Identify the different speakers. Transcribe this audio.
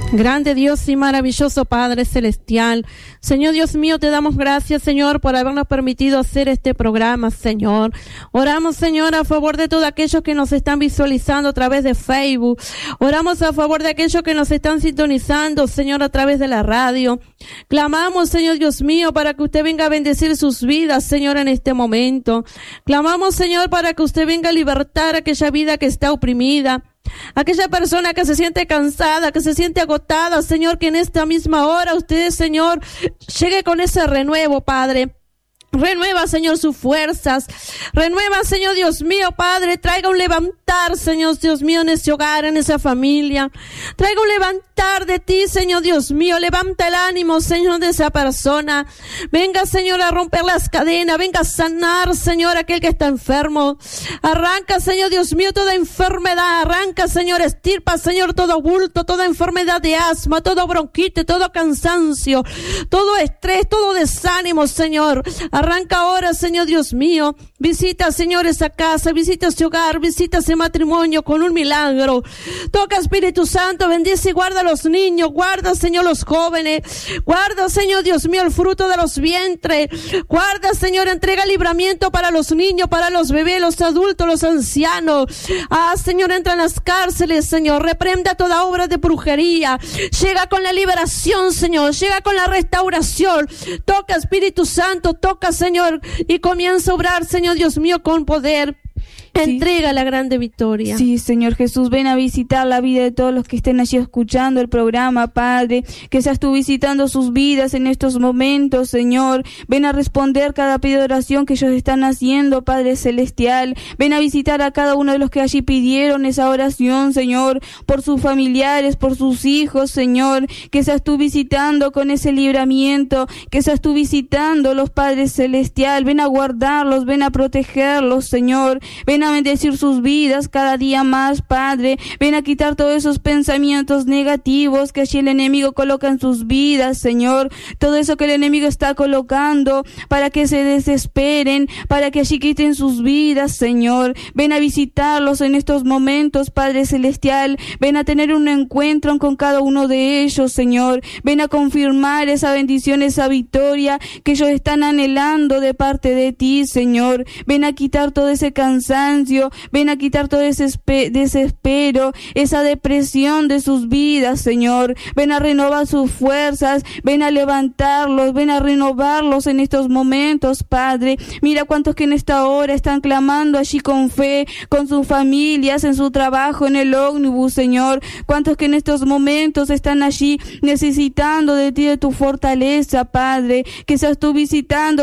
Speaker 1: Grande Dios y maravilloso Padre Celestial, Señor Dios mío, te damos gracias, Señor, por habernos permitido hacer este programa, Señor. Oramos, Señor, a favor de todos aquellos que nos están visualizando a través de Facebook. Oramos a favor de aquellos que nos están sintonizando, Señor, a través de la radio. Clamamos, Señor Dios mío, para que usted venga a bendecir sus vidas, Señor, en este momento. Clamamos, Señor, para que usted venga a libertar aquella vida que está oprimida. Aquella persona que se siente cansada, que se siente agotada, Señor, que en esta misma hora usted, Señor, llegue con ese renuevo, Padre. Renueva, Señor, sus fuerzas. Renueva, Señor Dios mío, Padre. Traiga un levantar, Señor Dios mío, en ese hogar, en esa familia. Traiga un levantar de ti, Señor Dios mío. Levanta el ánimo, Señor, de esa persona. Venga, Señor, a romper las cadenas. Venga a sanar, Señor, aquel que está enfermo. Arranca, Señor Dios mío, toda enfermedad. Arranca, Señor, estirpa, Señor, todo bulto, toda enfermedad de asma, todo bronquite, todo cansancio, todo estrés, todo desánimo, Señor. Arranca ahora, Señor Dios mío. Visita, Señor, esa casa, visita ese hogar, visita ese matrimonio con un milagro. Toca, Espíritu Santo, bendice y guarda a los niños. Guarda, Señor, los jóvenes. Guarda, Señor Dios mío, el fruto de los vientres. Guarda, Señor, entrega libramiento para los niños, para los bebés, los adultos, los ancianos. Señor, entra en las cárceles, Señor. Reprenda toda obra de brujería. Llega con la liberación, Señor. Llega con la restauración. Toca, Espíritu Santo, toca, Señor, y comienza a obrar, Señor Dios mío, con poder. Entrega la grande victoria.
Speaker 2: Sí, Señor Jesús, ven a visitar la vida de todos los que estén allí escuchando el programa, Padre. Que seas tú visitando sus vidas en estos momentos, Señor. Ven a responder cada pedido de oración que ellos están haciendo, Padre Celestial. Ven a visitar a cada uno de los que allí pidieron esa oración, Señor, por sus familiares, por sus hijos, Señor. Que seas tú visitando con ese libramiento, que seas tú visitando los Padre Celestial. Ven a guardarlos, ven a protegerlos, Señor. Ven a bendecir sus vidas cada día más, Padre. Ven a quitar todos esos pensamientos negativos que allí el enemigo coloca en sus vidas, Señor. Todo eso que el enemigo está colocando para que se desesperen, para que allí quiten sus vidas, Señor. Ven a visitarlos en estos momentos, Padre Celestial. Ven a tener un encuentro con cada uno de ellos, Señor. Ven a confirmar esa bendición, esa victoria que ellos están anhelando de parte de ti, Señor. Ven a quitar todo ese cansancio. Ven a quitar todo ese desespero, esa depresión de sus vidas, Señor. Ven a renovar sus fuerzas, ven a levantarlos, ven a renovarlos en estos momentos, Padre. Mira cuántos que en esta hora están clamando allí con fe, con sus familias, en su trabajo, en el ómnibus, Señor. Cuántos que en estos momentos están allí necesitando de ti, de tu fortaleza, Padre. Que seas tú visitando